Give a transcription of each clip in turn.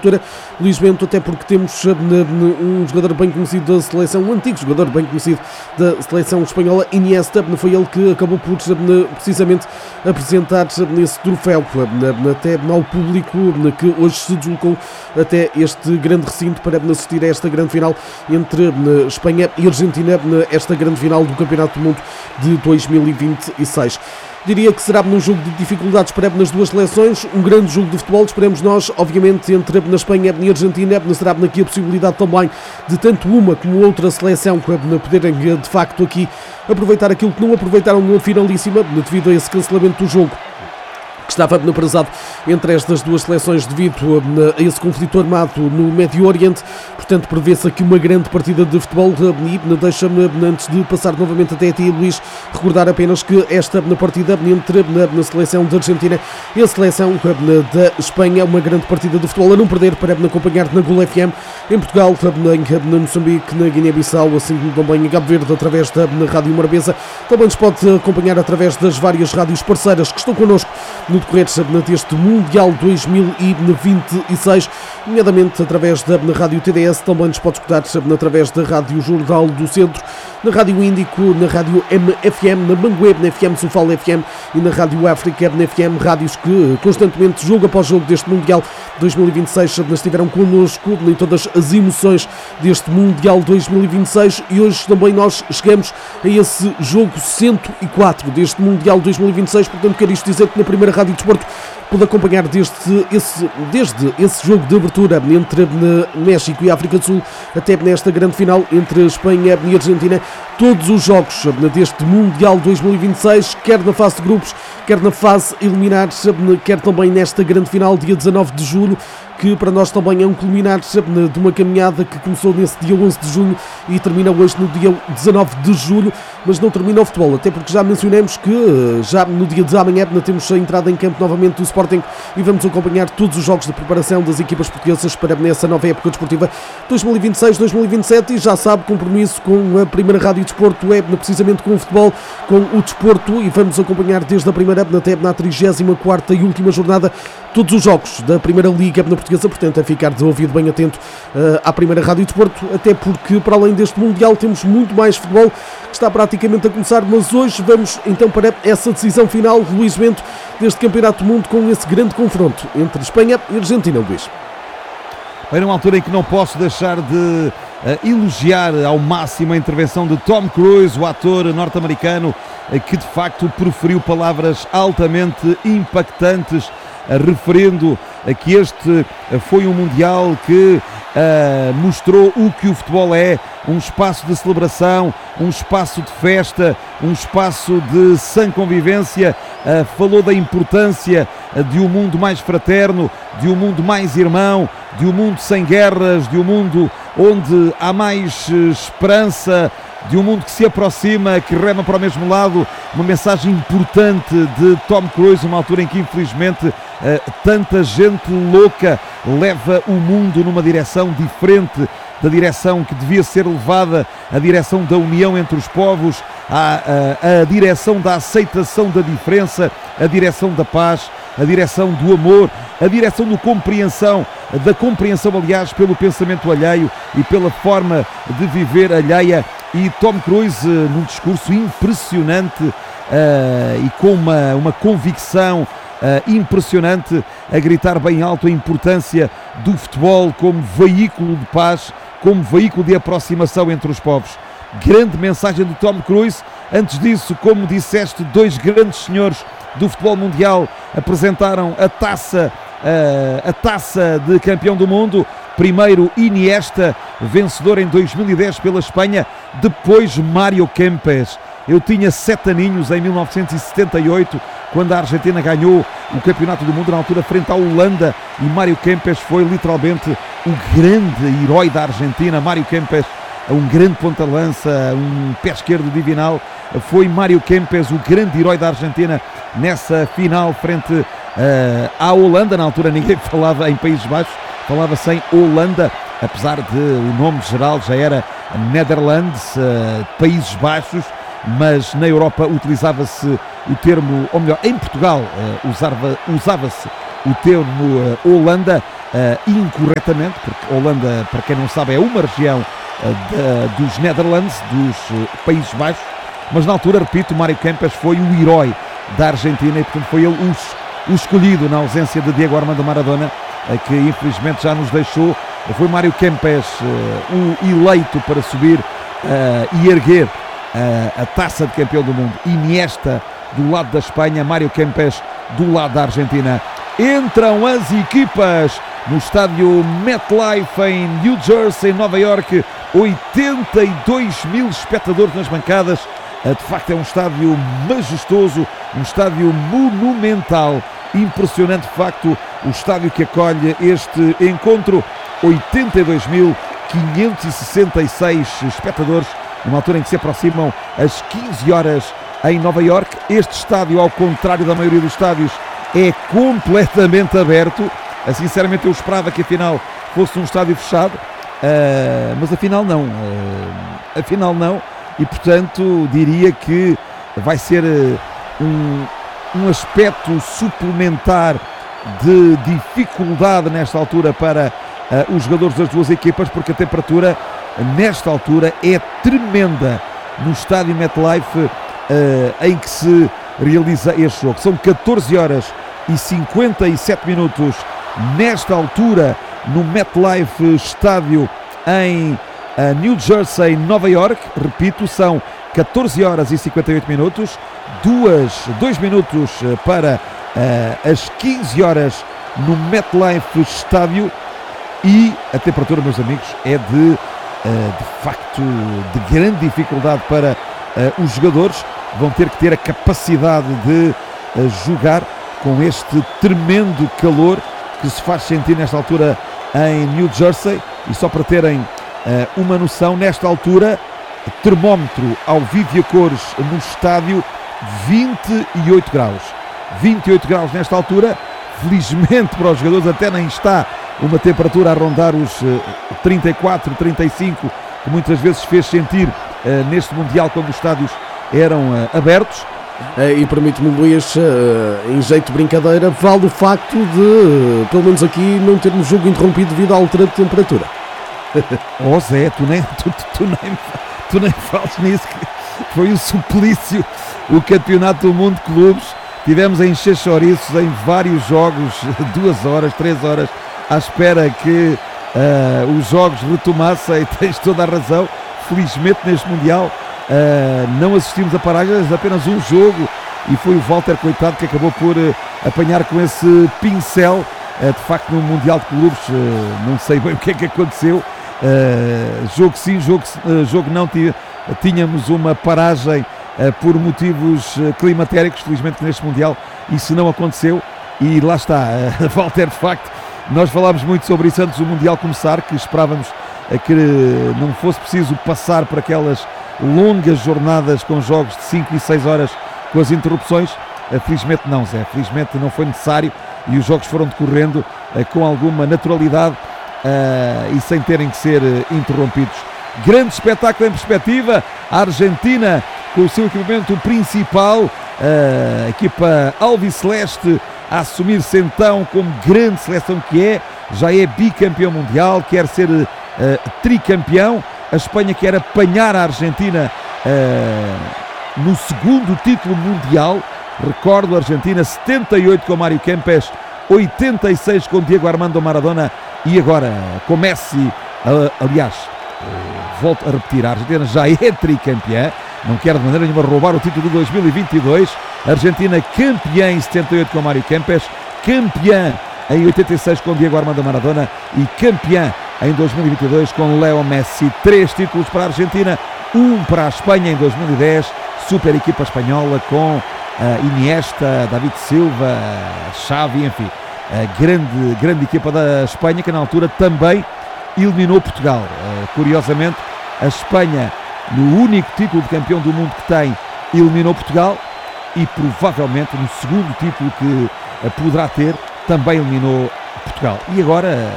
Vitória, Luís Bento, até porque temos um jogador bem conhecido da seleção, um antigo jogador bem conhecido da seleção espanhola, Iniesta, foi ele que acabou por precisamente apresentar esse troféu até ao público que hoje se deslocou até este grande recinto para assistir a esta grande final entre Espanha e Argentina, esta grande final do Campeonato do Mundo de 2026. Diria que será um jogo de dificuldades para as duas seleções, um grande jogo de futebol, esperemos nós, obviamente, entre na Espanha e a Argentina, será aqui a possibilidade também de tanto uma como outra seleção poderem, de facto, aqui aproveitar aquilo que não aproveitaram na finalíssima, devido a esse cancelamento do jogo que estava atrasado entre estas duas seleções devido a esse conflito armado no Médio Oriente. Portanto, prevê-se aqui uma grande partida de futebol e deixa-me, antes de passar novamente até a ti, Luís, recordar apenas que esta partida entre na seleção da Argentina e a seleção da Espanha é uma grande partida de futebol a não perder para acompanhar na Gol FM em Portugal, na Moçambique, na Guiné-Bissau, assim como também em Cabo Verde através da Rádio Morabeza. Também nos pode acompanhar através das várias rádios parceiras que estão connosco no decorrer deste Mundial 2026, nomeadamente através da Rádio TDS, também nos pode escutar através da Rádio Jornal do Centro, na Rádio Índico, na Rádio MFM, na Mangueb, na FM Sofal FM e na Rádio África, na FM, rádios que constantemente, jogo após jogo deste Mundial 2026, estiveram connosco em todas as emoções deste Mundial 2026 e hoje também nós chegamos a esse jogo 104 deste Mundial 2026, portanto quero isto dizer que na primeira Rádio Desporto pode acompanhar desde esse jogo de abertura entre México e África do Sul até nesta grande final entre Espanha e Argentina, todos os jogos deste Mundial 2026, quer na fase de grupos, quer na fase eliminar, quer também nesta grande final, dia 19 de julho, que para nós também é um culminar de uma caminhada que começou nesse dia 11 de junho e termina hoje no dia 19 de julho, mas não termina o futebol, até porque já mencionamos que já no dia de amanhã temos a entrada em campo novamente do Sporting e vamos acompanhar todos os jogos de preparação das equipas portuguesas para nessa nova época desportiva 2026-2027 e já sabe, compromisso com a primeira Rádio Desporto é precisamente com o futebol, com o desporto e vamos acompanhar desde a primeira até na 34ª e última jornada todos os jogos da Primeira Liga Portuguesa, portanto é ficar de ouvido bem atento à primeira Rádio Desporto, até porque para além deste Mundial temos muito mais futebol que está praticamente a começar, mas hoje vamos então para essa decisão final, Luís Bento, deste Campeonato do Mundo com esse grande confronto entre Espanha e Argentina, Luís. Bem, numa altura em que não posso deixar de elogiar ao máximo a intervenção de Tom Cruise, o ator norte-americano, que de facto proferiu palavras altamente impactantes, referindo a que este foi um Mundial que mostrou o que o futebol é, um espaço de celebração, um espaço de festa, um espaço de sã convivência, falou da importância de um mundo mais fraterno, de um mundo mais irmão, de um mundo sem guerras, de um mundo onde há mais esperança, de um mundo que se aproxima, que rema para o mesmo lado, uma mensagem importante de Tom Cruise, numa altura em que infelizmente tanta gente louca leva o mundo numa direção diferente da direção que devia ser levada, a direção da união entre os povos, a direção da aceitação da diferença, a direção da paz, a direção do amor, a direção da compreensão, aliás, pelo pensamento alheio e pela forma de viver alheia. E Tom Cruise, num discurso impressionante e com uma convicção impressionante, a gritar bem alto a importância do futebol como veículo de paz, como veículo de aproximação entre os povos. Grande mensagem de Tom Cruise. Antes disso, como disseste, dois grandes senhores do futebol mundial apresentaram a taça de campeão do mundo. Primeiro Iniesta, vencedor em 2010 pela Espanha, depois Mário Kempes. Eu tinha 7 aninhos em 1978, quando a Argentina ganhou o campeonato do mundo, na altura frente à Holanda, e Mário Kempes foi literalmente o grande herói da Argentina. Mário Kempes, um grande ponta-lança, um pé esquerdo divinal, foi Mário Kempes o grande herói da Argentina nessa final frente à Holanda. Na altura ninguém falava em Países Baixos, falava-se em Holanda, apesar de o nome geral já era Netherlands, Países Baixos, mas na Europa utilizava-se o termo, ou melhor, em Portugal usava-se o termo Holanda, incorretamente, porque Holanda, para quem não sabe, é uma região dos Netherlands, dos Países Baixos, mas na altura, repito, Mário Kempes foi o herói da Argentina e portanto foi ele o escolhido na ausência de Diego Armando Maradona, que infelizmente já nos deixou. Foi Mário Kempes o eleito para subir e erguer a taça de campeão do mundo. Iniesta do lado da Espanha, Mário Kempes do lado da Argentina. Entram as equipas no estádio MetLife em New Jersey, em Nova York. 82 mil espectadores nas bancadas. De facto é um estádio majestoso, um estádio monumental. Impressionante de facto o estádio que acolhe este encontro. 82.566 espectadores, numa altura em que se aproximam as 15 horas em Nova York. Este estádio, ao contrário da maioria dos estádios, é completamente aberto. Sinceramente eu esperava que afinal fosse um estádio fechado, mas afinal não. E portanto diria que vai ser um aspecto suplementar de dificuldade nesta altura para os jogadores das duas equipas, porque a temperatura nesta altura é tremenda no estádio MetLife em que se realiza este jogo. São 14 horas e 57 minutos nesta altura no MetLife estádio em New Jersey, Nova York. Repito, são 14 horas e 58 minutos, 2 minutos para as 15 horas no MetLife estádio. E a temperatura, meus amigos, é de facto de grande dificuldade para os jogadores. Vão ter que ter a capacidade de jogar com este tremendo calor que se faz sentir nesta altura em New Jersey. E só para terem uma noção, nesta altura, termómetro ao vivo e a cores no estádio, 28 graus. 28 graus nesta altura. Felizmente para os jogadores até nem está uma temperatura a rondar os 34, 35, que muitas vezes fez sentir neste Mundial quando os estádios eram abertos. E permite-me, Luís, em jeito de brincadeira, vale o facto de, pelo menos aqui, não termos jogo interrompido devido à altura de temperatura. Oh Zé, tu nem fales nisso, que foi um suplício o Campeonato do Mundo de Clubes. Tivemos a encher chouriços em vários jogos, 2 horas, 3 horas, à espera que os jogos retomassem. Tens toda a razão. Felizmente neste Mundial não assistimos a paragens, apenas um jogo, e foi o Walter, coitado, que acabou por apanhar com esse pincel. De facto, no Mundial de Clubes, não sei bem o que é que aconteceu. Jogo sim, jogo não. Tínhamos uma paragem por motivos climatéricos. Felizmente neste Mundial isso não aconteceu. E lá está, Walter, de facto, nós falámos muito sobre isso antes do Mundial começar, que esperávamos que não fosse preciso passar por aquelas longas jornadas com jogos de 5 e 6 horas com as interrupções. Felizmente não, Zé, felizmente não foi necessário e os jogos foram decorrendo com alguma naturalidade e sem terem que ser interrompidos. Grande espetáculo em perspectiva, a Argentina com o seu equipamento principal, a equipa alviceleste a assumir-se então como grande seleção que é, já é bicampeão mundial, quer ser tricampeão. A Espanha quer apanhar a Argentina no segundo título mundial. Recordo, a Argentina 78 com Mário Kempes, 86 com Diego Armando Maradona e agora com Messi. Aliás, volto a repetir, a Argentina já é tricampeã, não quer de maneira nenhuma roubar o título de 2022. A Argentina campeã em 78 com Mário Kempes, campeã em 86 com Diego Armando Maradona e campeã em 2022 com Leo Messi. 3 títulos para a Argentina, 1 para a Espanha em 2010, super equipa espanhola com Iniesta, David Silva, Xavi, enfim, grande equipa da Espanha, que na altura também eliminou Portugal. Curiosamente, a Espanha, no único título de campeão do mundo que tem, eliminou Portugal e provavelmente no segundo título que poderá ter, também eliminou Portugal. E agora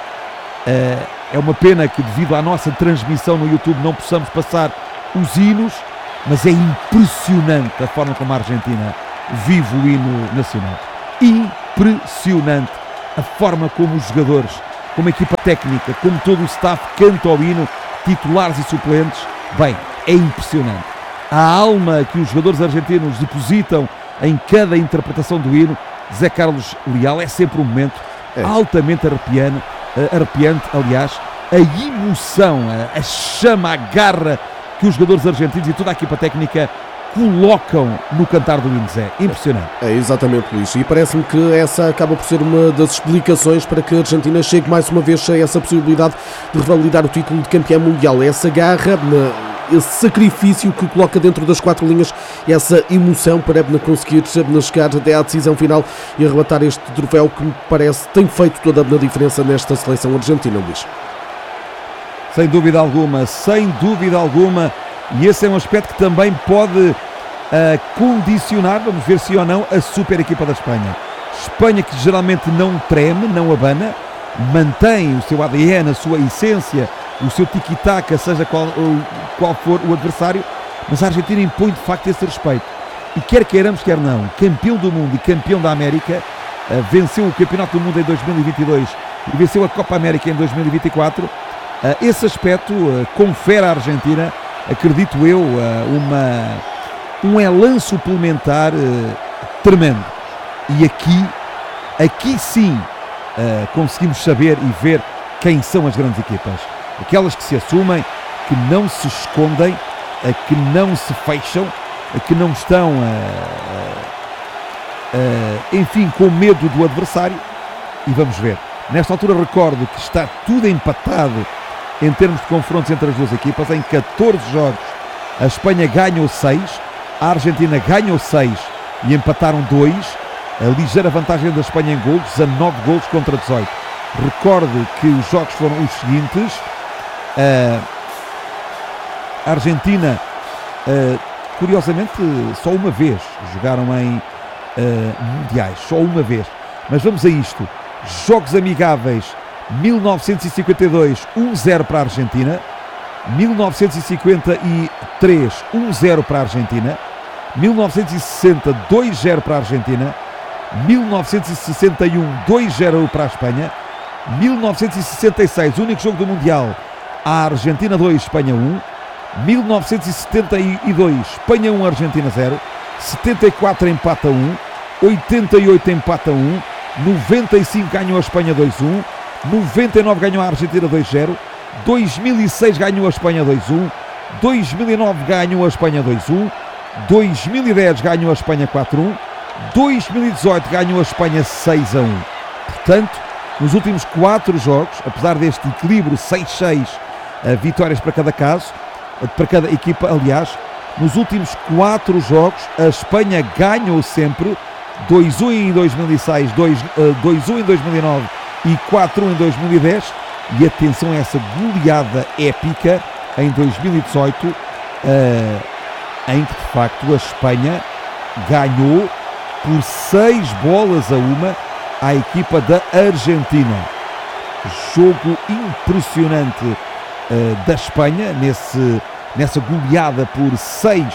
é uma pena que devido à nossa transmissão no YouTube não possamos passar os hinos, mas é impressionante a forma como a Argentina vive o hino nacional. Impressionante a forma como os jogadores, como a equipa técnica, como todo o staff canta ao hino, titulares e suplentes, bem, é impressionante. A alma que os jogadores argentinos depositam em cada interpretação do hino, Zé Carlos Leal, é sempre um momento altamente arrepiante, aliás, a emoção, a chama, a garra que os jogadores argentinos e toda a equipa técnica colocam no cantar do hino, Zé. Impressionante. É exatamente, Luís, e parece-me que essa acaba por ser uma das explicações para que a Argentina chegue mais uma vez a essa possibilidade de revalidar o título de campeão mundial. Essa garra, esse sacrifício que coloca dentro das quatro linhas, essa emoção para conseguir chegar até à decisão final e arrebatar este troféu que me parece tem feito toda a diferença nesta seleção argentina, Luís. Sem dúvida alguma, e esse é um aspecto que também pode condicionar, vamos ver se ou não, a super equipa da Espanha. Espanha que geralmente não treme, não abana, mantém o seu ADN, a sua essência, o seu tiki-taka, seja qual for o adversário, mas a Argentina impõe de facto esse respeito. E quer queiramos, quer não, campeão do mundo e campeão da América, venceu o Campeonato do Mundo em 2022 e venceu a Copa América em 2024, esse aspecto confere à Argentina, acredito eu, um elan suplementar tremendo. E aqui sim conseguimos saber e ver quem são as grandes equipas. Aquelas que se assumem, que não se escondem, que não se fecham, que não estão, enfim, com medo do adversário. E vamos ver. Nesta altura recordo que está tudo empatado em termos de confrontos entre as duas equipas. Em 14 jogos a Espanha ganhou 6, a Argentina ganhou 6 e empataram 2. A ligeira vantagem da Espanha em golos, 19 golos contra 18. Recordo que os jogos foram os seguintes: a Argentina, curiosamente, só uma vez jogaram em mundiais, só uma vez. Mas vamos a isto: jogos amigáveis, 1952, 1-0 para a Argentina. 1953, 1-0 para a Argentina. 1960, 2-0 para a Argentina. 1961, 2-0 para a Espanha. 1966, único jogo do Mundial, a Argentina 2, Espanha 1. 1972, Espanha 1, Argentina 0. 74, empata 1. 88, empata 1. 95, ganhou a Espanha 2-1. 99, ganhou a Argentina 2-0. 2006, ganhou a Espanha 2-1. 2009, ganhou a Espanha 2-1. 2010, ganhou a Espanha 4-1. 2018, ganhou a Espanha 6-1. Portanto, nos últimos 4 jogos, apesar deste equilíbrio 6-6, vitórias para cada caso, para cada equipa, aliás, nos últimos 4 jogos a Espanha ganhou sempre, 2-1 em 2006, 2-1 em 2009 e 4-1 em 2010, e atenção a essa goleada épica em 2018, em que de facto a Espanha ganhou por 6-1 à equipa da Argentina. Jogo impressionante da Espanha nessa goleada por 6-1.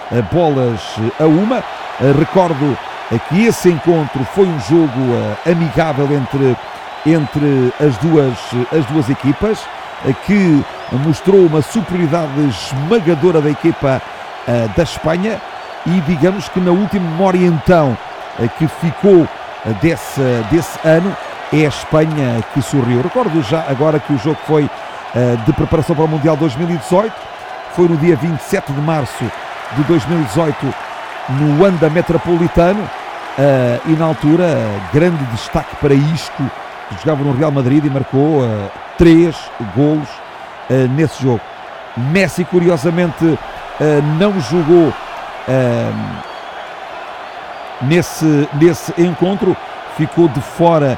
Recordo que esse encontro foi um jogo amigável entre as duas equipas, que mostrou uma superioridade esmagadora da equipa da Espanha, e digamos que na última memória então que ficou desse ano é a Espanha que sorriu. Recordo já agora que o jogo foi de preparação para o Mundial 2018, foi no dia 27 de março de 2018 no Wanda Metropolitano, e na altura grande destaque para Isco, que jogava no Real Madrid e marcou 3 golos nesse jogo. Messi, curiosamente, não jogou nesse encontro, ficou de fora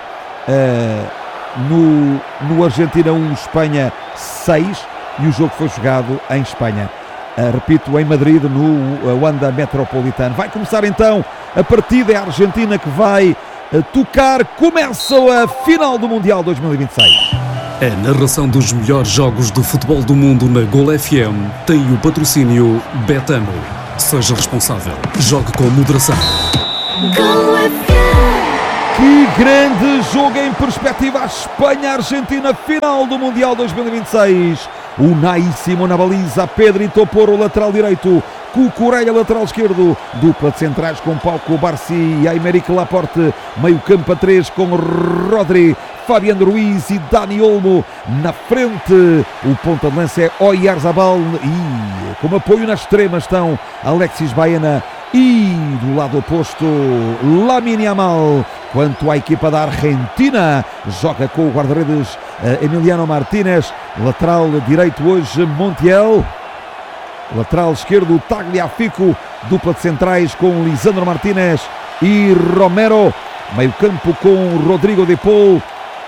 no Argentina 1, Espanha 6, e o jogo foi jogado em Espanha, repito, em Madrid, no Wanda Metropolitano. Vai começar então a partida, é a Argentina que vai tocar, começa a final do Mundial 2026. A narração dos melhores jogos do futebol do mundo na Gol FM tem o patrocínio Betano. Seja responsável. Jogue com moderação. Gol FM. Que grande jogo em perspectiva, a Espanha-Argentina, final do Mundial 2026. Unai Simón na baliza, Pedrito Porro, lateral direito, Cucurella, lateral esquerdo, dupla de centrais com Pau Cubarsí e Aymeric Laporte, meio campo a 3 com Rodri, Fabián Ruiz e Dani Olmo na frente. O ponta de lança é Oyarzabal e como apoio na extrema estão Alexis Baena e do lado oposto Lamine Yamal. Quanto à equipa da Argentina, joga com o guarda-redes Emiliano Martínez, lateral direito hoje Montiel, lateral esquerdo Tagliafico, dupla de centrais com Lisandro Martínez e Romero, meio campo com Rodrigo de Paul,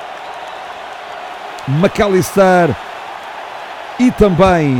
McAllister e também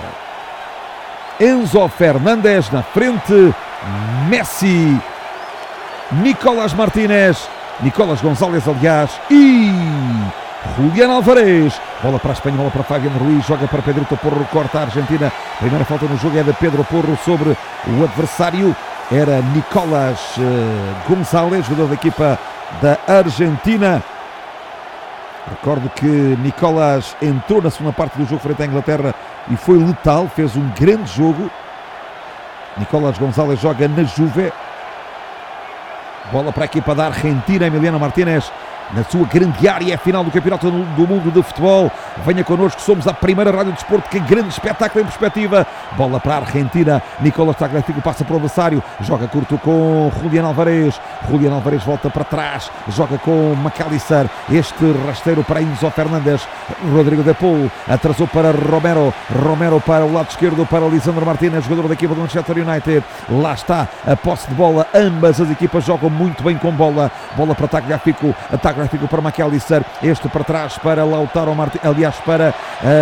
Enzo Fernandes na frente, Messi, Nicolás Martínez, Nicolás González aliás e Julián Álvarez. Bola para a Espanha, bola para Fabián Ruiz, joga para Pedrito Porro, corta a Argentina. Primeira falta no jogo é de Pedro Porro sobre o adversário, era Nicolás González, jogador da equipa da Argentina. Recordo que Nicolás entrou na segunda parte do jogo frente à Inglaterra e foi letal, fez um grande jogo. Nicolás González joga na Juve. Bola para a equipa da Argentina, Emiliano Martínez na sua grande área, é a final do Campeonato do Mundo de Futebol. Venha connosco, somos a primeira rádio de desporto, que grande espetáculo em perspectiva. Bola para a Argentina, Nicolás Tagliafico passa para o adversário, joga curto com Julián Álvarez. Julián Álvarez volta para trás, joga com McAllister, este rasteiro para Enzo Fernandes. Rodrigo de Paul atrasou para Romero, Romero para o lado esquerdo para Lisandro Martínez, jogador da equipa do Manchester United. Lá está a posse de bola, ambas as equipas jogam muito bem com bola. Bola para Tagliafico, Tagliafico para McAllister, este para trás para Lautaro Martínez, aliás para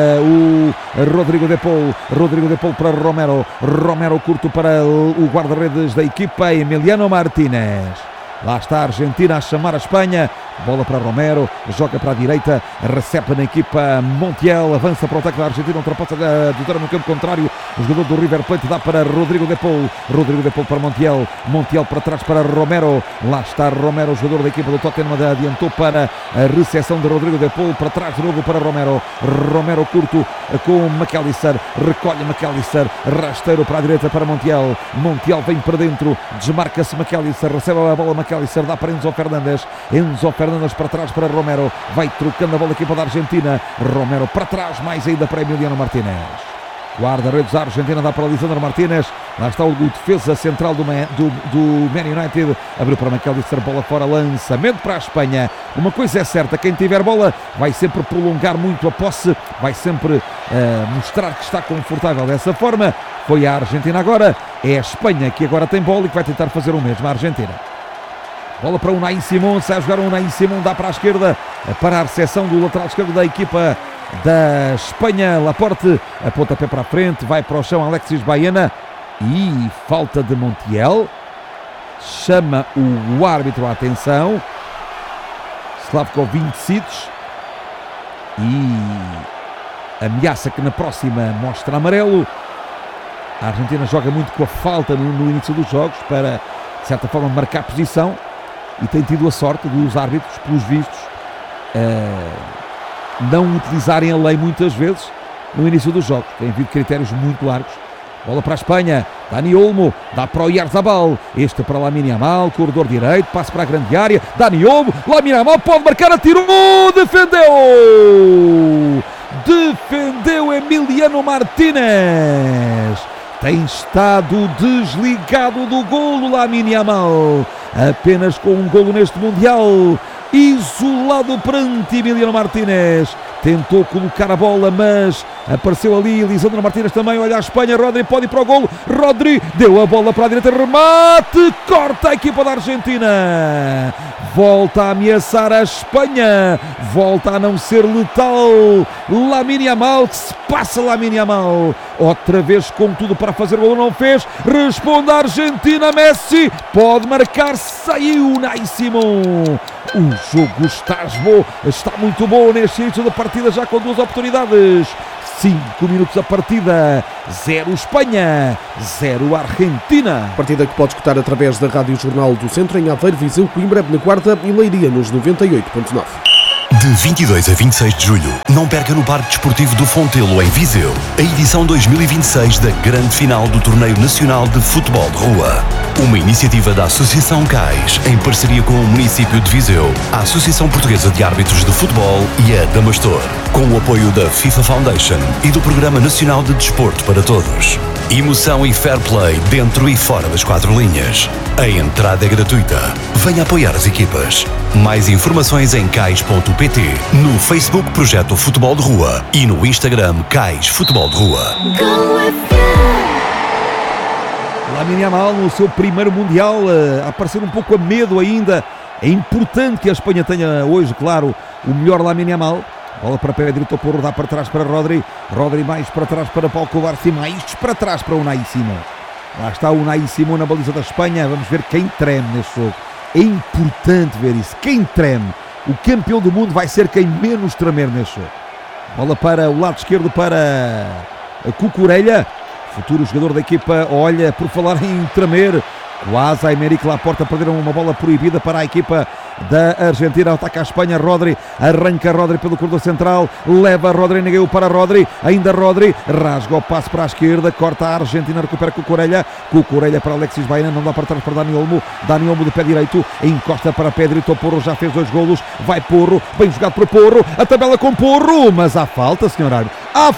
o Rodrigo de Paul, Rodrigo de Paul para Romero, Romero curto para o guarda-redes da equipa Emiliano Martínez. Lá está a Argentina a chamar a Espanha. Bola para Romero, joga para a direita, recebe na equipa Montiel, avança para o ataque da Argentina, ultrapassa a doutora no campo contrário, o jogador do River Plate dá para Rodrigo de Paul, Rodrigo de Paul para Montiel, Montiel para trás para Romero, lá está Romero, o jogador da equipa do Tottenham, adiantou para a recepção de Rodrigo de Paul, para trás de novo para Romero, Romero curto com McAllister, recolhe McAllister, rasteiro para a direita para Montiel, Montiel vem para dentro, desmarca-se McAllister, recebe a bola McAllister, dá para Enzo Fernandes, Enzo Fernandes para trás para Romero, vai trocando a bola aqui para a Argentina, Romero para trás, mais ainda para Emiliano Martínez. Guarda-redes da Argentina dá para Lisandro Martínez, lá está o defesa central do Man United, abriu para McAllister, bola fora, lançamento para a Espanha. Uma coisa é certa, quem tiver bola vai sempre prolongar muito a posse, vai sempre mostrar que está confortável dessa forma. Foi a Argentina agora, é a Espanha que agora tem bola e que vai tentar fazer o mesmo, a Argentina. Bola para o Unai Simón, sai a jogar o Unai Simón, dá para a esquerda, para a recepção do lateral esquerdo da equipa da Espanha, Laporte, a pontapé para a frente, vai para o chão Alexis Baena e falta de Montiel, chama o árbitro a atenção, Slavko Vincic, e ameaça que na próxima mostra amarelo. A Argentina joga muito com a falta no início dos jogos para, de certa forma, marcar posição. E tem tido a sorte dos árbitros, pelos vistos, não utilizarem a lei muitas vezes no início dos jogos. Tem havido critérios muito largos. Bola para a Espanha, Dani Olmo, dá para o Oyarzabal, este para Lamine Yamal, corredor direito, passa para a grande área, Dani Olmo, Lamine Yamal pode marcar, atirou, defendeu Emiliano Martínez. Tem estado desligado do golo Lamine Yamal, apenas com um golo neste Mundial, isolado perante Emiliano Martínez, tentou colocar a bola, mas apareceu ali Lisandro Martínez também, olha a Espanha, Rodri pode ir para o golo, Rodri deu a bola para a direita, remate, corta a equipa da Argentina, volta a ameaçar a Espanha, volta a não ser letal, Lamine Yamal, que se passa Lamine Yamal, outra vez com tudo para fazer o golo, não fez, responde a Argentina, Messi, pode marcar, saiu Unai Simón. O jogo está muito bom neste início da partida, já com duas oportunidades. 5 minutos a partida. 0 Espanha, 0 Argentina. Partida que pode escutar através da Rádio Jornal do Centro em Aveiro, Viseu, Coimbra, na Guarda e Leiria nos 98.9. De 22 a 26 de julho, não perca no Parque Desportivo do Fontelo, em Viseu, a edição 2026 da grande final do Torneio Nacional de Futebol de Rua. Uma iniciativa da Associação CAIS, em parceria com o município de Viseu, a Associação Portuguesa de Árbitros de Futebol e a Damastor, com o apoio da FIFA Foundation e do Programa Nacional de Desporto para Todos. Emoção e fair play dentro e fora das 4 linhas. A entrada é gratuita. Venha apoiar as equipas. Mais informações em cais.pt, no Facebook Projeto Futebol de Rua e no Instagram CAIS Futebol de Rua. Lamine Yamal no seu primeiro Mundial, a aparecer um pouco a medo ainda. É importante que a Espanha tenha hoje, claro, o melhor Lamine Yamal. Bola para Pedri, Porro, dá para trás para Rodri. Rodri mais para trás para Pau Cubarsí, mais para trás para Unai Simón. Lá está o Unai Simón na baliza da Espanha. Vamos ver quem treme neste jogo. É importante ver isso. Quem treme. O campeão do mundo vai ser quem menos tremer neste jogo. Bola para o lado esquerdo para Cucurella. Futuro jogador da equipa. Olha, por falar em tremer, quase a Aymeric Laporta perderam uma bola proibida para a equipa da Argentina. Ataca a Espanha, Rodri, arranca Rodri pelo corredor central, leva Rodri, negou para Rodri, ainda Rodri, rasga o passe para a esquerda, corta a Argentina, recupera Cucurella para Alexis Baena, não dá para trás para Dani Olmo de pé direito, encosta para Pedri, Porro já fez 2 golos, vai Porro, bem jogado para Porro, a tabela com Porro, mas há falta, senhor árbitro,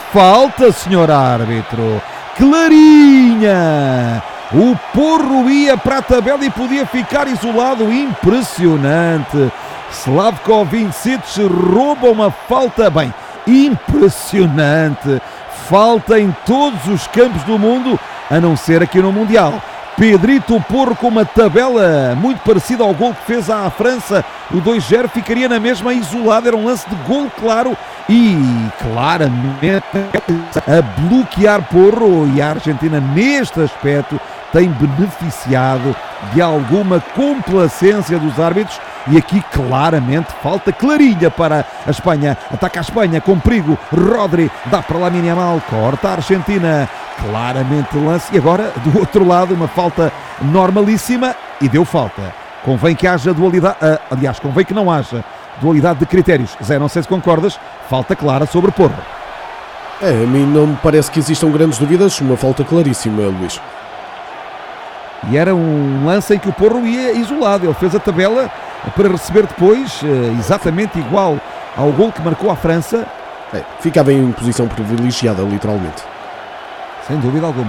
clarinha. O Porro ia para a tabela e podia ficar isolado. Impressionante. Slavko Vincic rouba uma falta. Bem, impressionante. Falta em todos os campos do mundo, a não ser aqui no Mundial. Pedrito Porro com uma tabela muito parecida ao gol que fez à França. O 2-0 ficaria na mesma, isolado. Era um lance de gol claro e claramente a bloquear Porro. E a Argentina neste aspecto tem beneficiado de alguma complacência dos árbitros e aqui claramente falta clarinha para a Espanha. Ataca a Espanha com perigo, Rodri dá para Lamine Yamal, corta a Argentina, claramente lance e agora do outro lado uma falta normalíssima e deu falta. Convém que haja dualidade, aliás, convém que não haja dualidade de critérios. Zé, não sei se concordas, falta clara sobre Porro. A mim não me parece que existam grandes dúvidas, uma falta claríssima, Luís. E era um lance em que o Porro ia isolado. Ele fez a tabela para receber depois, exatamente igual ao gol que marcou a França. Ficava em posição privilegiada, literalmente. Sem dúvida alguma.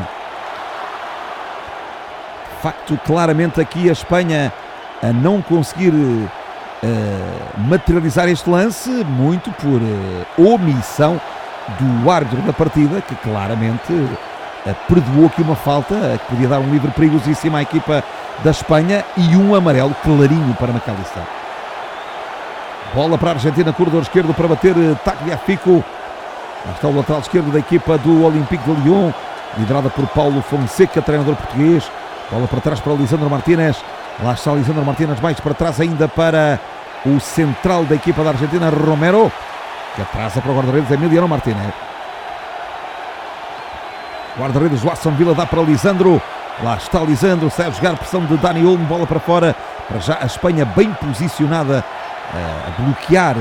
De facto, claramente aqui a Espanha a não conseguir materializar este lance, muito por omissão do árbitro da partida, que claramente perdoou aqui uma falta que podia dar um livre perigosíssimo à equipa da Espanha e um amarelo clarinho para McAllister. Bola para a Argentina, corredor esquerdo para bater Tagliafico. Lá está o lateral esquerdo da equipa do Olympique de Lyon, liderada por Paulo Fonseca, treinador português. Bola para trás para Lisandro Martínez. Lá está Lisandro Martínez, mais para trás ainda para o central da equipa da Argentina, Romero, que atrasa para o guarda-redes Emiliano Martínez. Guarda-redes Watson Villa dá para Lisandro. Lá está Lisandro, sai a jogar, pressão de Dani Olmo, bola para fora. Para já a Espanha bem posicionada a bloquear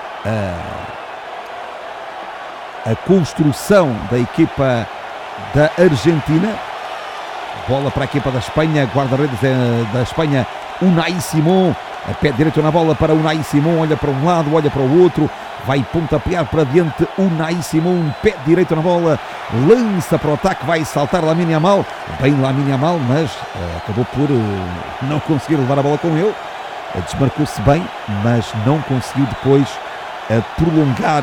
a construção da equipa da Argentina. Bola para a equipa da Espanha, guarda-redes da Espanha, Unai Simón. A pé direito na bola para Unai Simón, olha para um lado, olha para o outro, vai pontapear para diante Unai Simón, pé direito na bola, lança para o ataque, vai saltar Lamine Yamal, bem Lamine Yamal, mas acabou por não conseguir levar a bola com ele, desmarcou-se bem, mas não conseguiu depois prolongar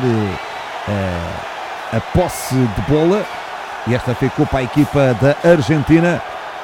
a posse de bola, e esta ficou para a equipa da Argentina.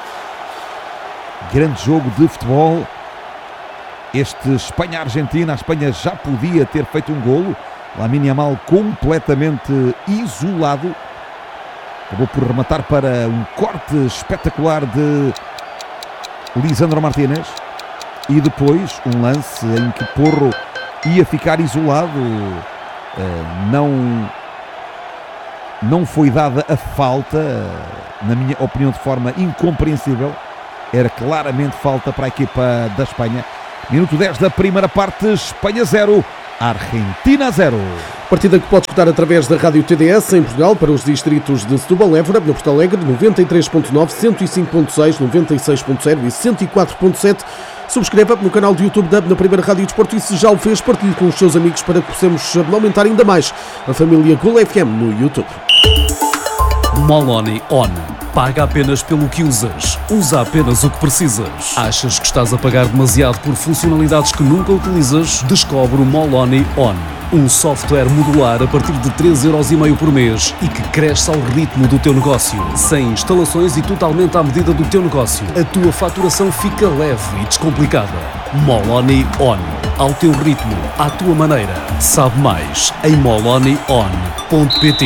Grande jogo de futebol. Este Espanha-Argentina, a Espanha já podia ter feito um golo. Lamine Yamal completamente isolado. Acabou por rematar para um corte espetacular de Lisandro Martínez. E depois um lance em que Porro ia ficar isolado. Não não foi dada a falta, na minha opinião, de forma incompreensível. Era claramente falta para a equipa da Espanha. Minuto 10 da primeira parte, Espanha 0, Argentina 0. Partida que pode escutar através da Rádio TDS em Portugal para os distritos de Setúbal, Évora, no Porto Alegre, 93.9, 105.6, 96.0 e 104.7. Subscreva no canal de YouTube da Primeira Rádio Desporto e, se já o fez, partilhe com os seus amigos para que possamos aumentar ainda mais a família Gol FM no YouTube. Moloni On. Paga apenas pelo que usas. Usa apenas o que precisas. Achas que estás a pagar demasiado por funcionalidades que nunca utilizas? Descobre o Moloni On. Um software modular a partir de 3,5€ por mês e que cresce ao ritmo do teu negócio. Sem instalações e totalmente à medida do teu negócio. A tua faturação fica leve e descomplicada. Moloni On. Ao teu ritmo, à tua maneira. Sabe mais em molonion.pt.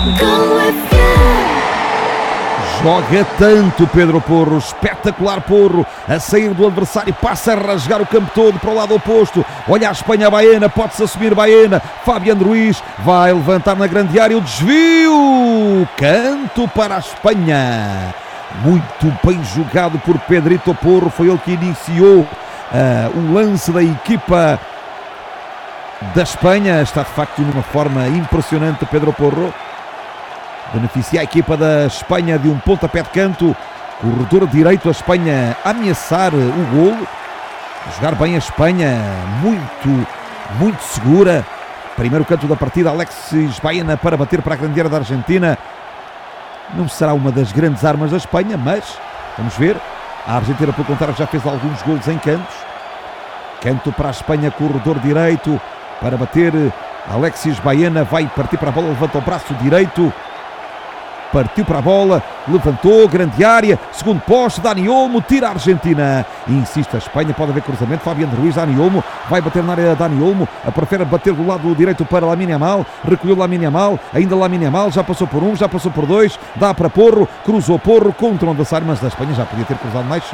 Joga tanto Pedro Porro, espetacular Porro, a sair do adversário, passa a rasgar o campo todo para o lado oposto. Olha a Espanha, Baena, pode-se assumir Baena. Fabián Ruiz vai levantar na grande área o desvio. Canto para a Espanha. Muito bem jogado por Pedrito Porro, foi ele que iniciou o lance da equipa da Espanha. Está de facto de uma forma impressionante Pedro Porro. Beneficia a equipa da Espanha de um pontapé de canto. Corredor direito, a Espanha a ameaçar o golo. Jogar bem a Espanha, muito segura. Primeiro canto da partida, Alexis Baena para bater para a grande área da Argentina. Não será uma das grandes armas da Espanha, mas vamos ver. A Argentina, pelo contrário, já fez alguns golos em cantos. Canto para a Espanha, corredor direito para bater. Alexis Baena vai partir para a bola, levanta o braço direito. Partiu para a bola, levantou, grande área, segundo poste, Dani Olmo, tira a Argentina. Insiste a Espanha, pode haver cruzamento, Fabián Ruiz, Dani Olmo, vai bater na área Dani Olmo, prefere bater do lado direito para Lamine Yamal, recolheu Lamine Yamal, ainda Lamine Yamal, já passou por um, já passou por dois, dá para Porro, cruzou Porro contra o adversário, mas a Espanha já podia ter cruzado mais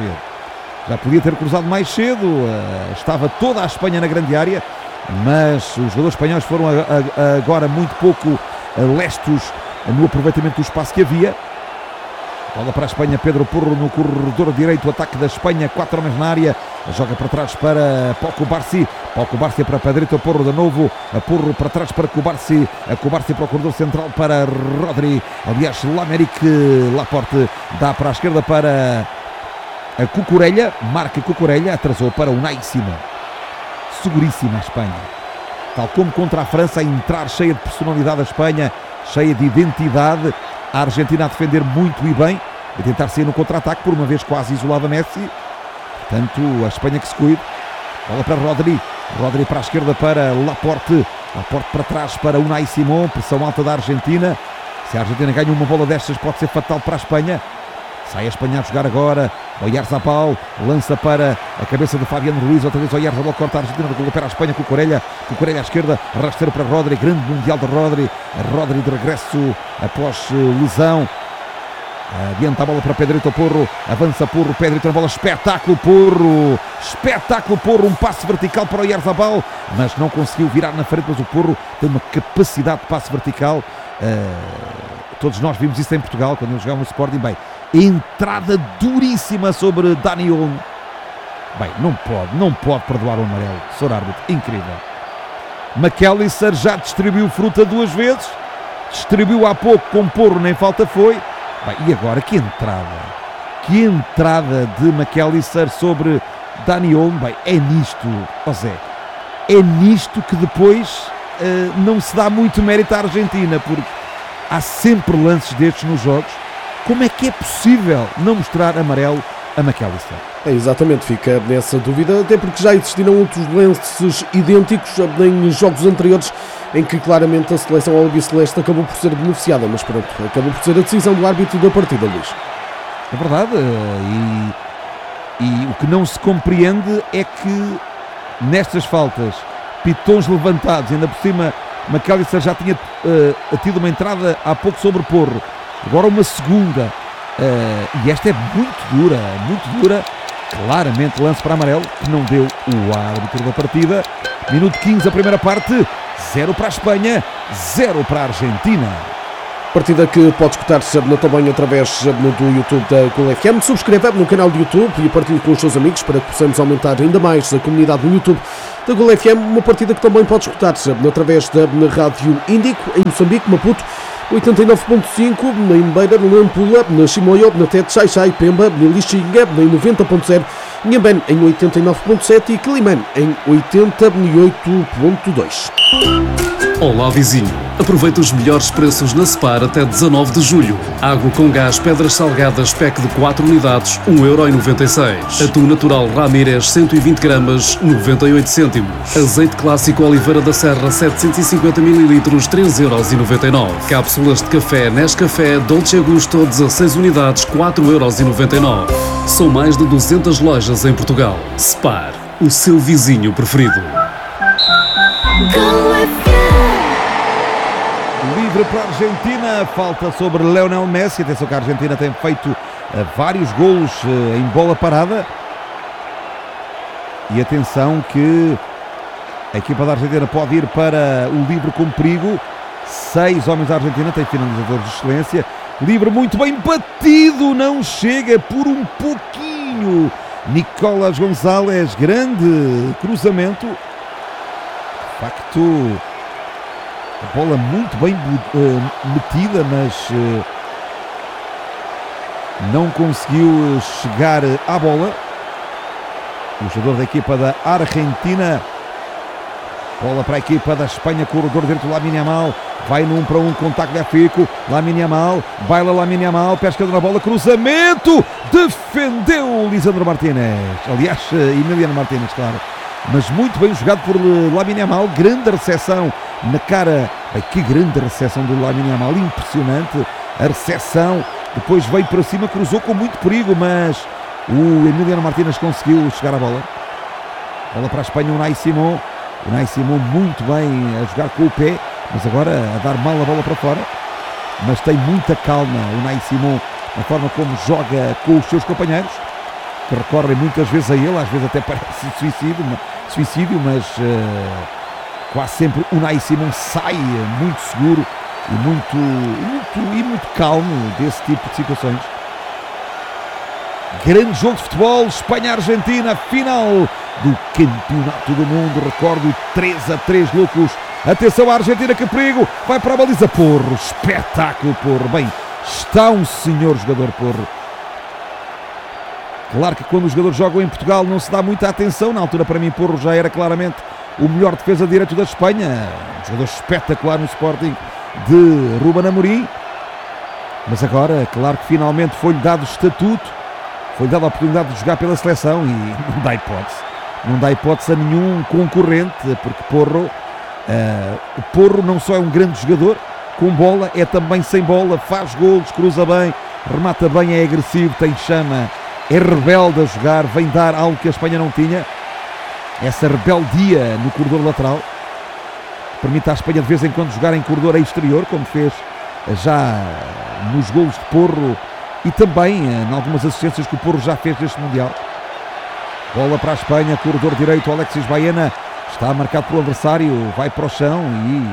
cedo. Estava toda a Espanha na grande área, mas os jogadores espanhóis foram agora muito pouco lestos no aproveitamento do espaço que havia. Bola para a Espanha, Pedro Porro no corredor direito, o ataque da Espanha, 4 homens na área, joga para trás para Cubarsí para Pedrito Porro de novo, a Porro para trás para Cubarsí para o corredor central para Rodri, aliás Lameric Laporte, dá para a esquerda para a Cucurella, marca Cucurella, atrasou para Unai Simón. Seguríssima a Espanha, tal como contra a França, a entrar cheia de personalidade a Espanha, cheia de identidade. A Argentina a defender muito e bem, a tentar sair no contra-ataque, por uma vez quase isolada Messi. Portanto, a Espanha que se cuide. Bola para Rodri para a esquerda para Laporte para trás para Unai Simón, pressão alta da Argentina. Se a Argentina ganha uma bola destas pode ser fatal para a Espanha. Sai a Espanha a jogar agora, Oyarzabal lança para a cabeça de Fabián Ruiz, outra vez Oyarzabal corta a Argentina, recupera a Espanha, Cucurella à esquerda, rasteiro para Rodri, grande mundial de Rodri de regresso após lesão. Adianta a bola para Pedrito Porro, avança Porro, Pedrito na bola, espetáculo Porro, um passe vertical para o Oyarzabal, mas não conseguiu virar na frente, mas o Porro tem uma capacidade de passe vertical. Todos nós vimos isso em Portugal, quando eles jogavam no Sporting. Bem, entrada duríssima sobre Dani Olmo. Bem, não pode perdoar o amarelo, Sr. Árbitro, incrível. McAllister já distribuiu fruta 2 vezes, distribuiu há pouco com Porro, nem falta foi. Bem, e agora que entrada de McAllister sobre Dani Olmo. Bem, é nisto que depois não se dá muito mérito à Argentina, porque há sempre lances destes nos jogos. Como é que é possível não mostrar amarelo a McAllister? Exatamente, fica nessa dúvida, até porque já existiram outros lances idênticos em jogos anteriores em que claramente a seleção albiceleste acabou por ser beneficiada, mas pronto, acabou por ser a decisão do árbitro da partida, Luís. É verdade, e o que não se compreende é que nestas faltas, pitões levantados, ainda por cima McAllister já tinha tido uma entrada há pouco sobre Porro, agora uma segunda, e esta é muito dura, claramente lance para amarelo, que não deu o árbitro da partida. Minuto 15 a primeira parte, 0 para a Espanha, 0 para a Argentina. Partida que pode escutar-se também através do YouTube da Gol FM. Subscreva no canal do YouTube e partilhe com os seus amigos para que possamos aumentar ainda mais a comunidade no YouTube da Gol FM. Uma partida que também pode escutar-se através da Rádio Índico, em Moçambique, Maputo, 89.5, em Beira, no Nampula, na Chimoio, na Tete, Xai-Xai, Pemba, na Lixinga, em 90.0, Inhambane em 89.7 e Quilimane em 88.2. Olá vizinho, aproveita os melhores preços na Spar até 19 de julho. Água com gás Pedras Salgadas pack de 4 unidades, 1,96€. Atum natural Ramírez 120 gramas, 98 cêntimos. Azeite clássico Oliveira da Serra 750 ml, 3,99€. Cápsulas de café Nescafé Dolce Gusto 16 unidades, 4,99€. São mais de 200 lojas em Portugal. Spar, o seu vizinho preferido. Livre para a Argentina, falta sobre Lionel Messi. Atenção que a Argentina tem feito vários golos em bola parada. E atenção que a equipa da Argentina pode ir para o livre com perigo. 6 homens da Argentina, tem finalizadores de excelência. Livre muito bem batido, não chega por um pouquinho. Nicolás González, grande cruzamento. De facto, a bola muito bem metida, mas não conseguiu chegar à bola. O jogador da equipa da Argentina. Bola para a equipa da Espanha, corredor dentro do Lamine Yamal. Vai no 1 para 1, contacto de Fico. Lamine Yamal, baila Lamine Yamal, pesca na bola, cruzamento. Defendeu Lisandro Martínez. Aliás, Emiliano Martínez, claro. Mas muito bem jogado por Lamine Yamal. Grande recepção na cara. Ai, que grande recepção do Lamine Yamal. Impressionante a recepção. Depois veio para cima, cruzou com muito perigo, mas o Emiliano Martínez conseguiu chegar à bola. Bola para a Espanha, Unai Simón. Unai Simón muito bem a jogar com o pé, mas agora a dar mal a bola para fora. Mas tem muita calma o Unai Simón na forma como joga com os seus companheiros, que recorrem muitas vezes a ele, às vezes até parece suicídio, mas quase sempre o Unai Simón sai muito seguro e muito calmo desse tipo de situações. Grande jogo de futebol, Espanha-Argentina, final do Campeonato do Mundo. Recordo, 3-3 loucos. Atenção à Argentina, que perigo, vai para a baliza. Porro, espetáculo, Porro. Bem, está um senhor jogador, Porro. Claro que quando os jogadores jogam em Portugal não se dá muita atenção. Na altura, para mim, Porro já era claramente o melhor defesa direito da Espanha. Um jogador espetacular no Sporting de Ruben Amorim. Mas agora, claro que finalmente foi-lhe dado o estatuto, foi dada a oportunidade de jogar pela seleção e não dá hipótese. Não dá hipótese a nenhum concorrente, porque Porro, o Porro não só é um grande jogador com bola, é também sem bola, faz golos, cruza bem, remata bem, é agressivo, tem chama, é rebelde a jogar, vem dar algo que a Espanha não tinha. Essa rebeldia no corredor lateral permite à Espanha de vez em quando jogar em corredor exterior, como fez já nos golos de Porro e também em algumas assistências que o Porro já fez neste Mundial. Bola para a Espanha, corredor direito, Alexis Baena está marcado pelo adversário, vai para o chão e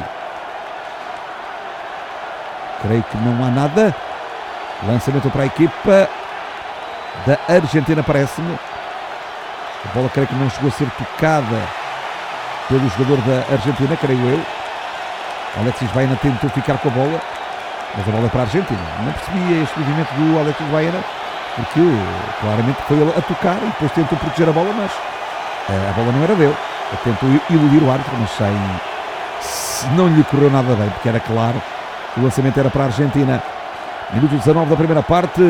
creio que não há nada. Lançamento para a equipa da Argentina, parece-me. A bola creio que não chegou a ser tocada pelo jogador da Argentina, creio eu. Alexis Baena tentou ficar com a bola, mas a bola é para a Argentina. Não percebi este movimento do Alexis Baena, porque claramente foi ele a tocar e depois tentou proteger a bola, mas a bola não era dele. Ele tentou iludir o árbitro, mas não lhe correu nada bem, porque era claro que o lançamento era para a Argentina. Minuto 19 da primeira parte.